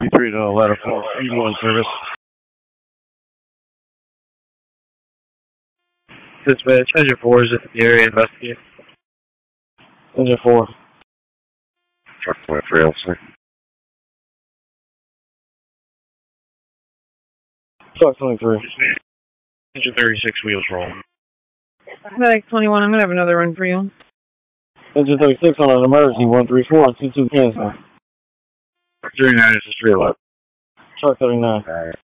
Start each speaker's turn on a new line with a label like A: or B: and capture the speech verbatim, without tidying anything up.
A: three to ladder four, one service.
B: Dispatch, engine four is at the area investigate.
A: Engine four.
C: Truck twenty-three, officer.
A: Truck twenty-three.
B: Engine thirty-six, wheels roll.
D: Medic twenty-one, I'm going to have another run for you.
A: Engine thirty-six on an emergency, one three four, two two cancel.
B: thirty-nine is the street left.
A: Truck thirty-nine.
C: Alright.